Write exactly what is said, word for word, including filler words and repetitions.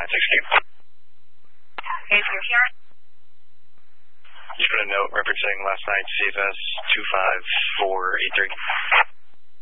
nine six Q. Okay, so you're here. Just put a note referencing last night's C F S two five four eight three.